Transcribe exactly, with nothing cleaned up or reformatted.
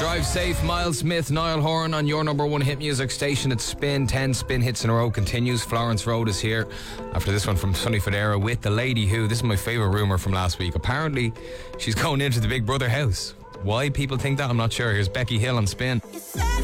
Drive safe, Miles Smith, Niall Horan on your number one hit music station at Spin. ten Spin hits in a row continues. Florence Road is here after this one from Sonny Fodera with The Lady Who. This is my favourite rumour from last week. Apparently she's going into the Big Brother house. Why people think that, I'm not sure. Here's Becky Hill on Spin.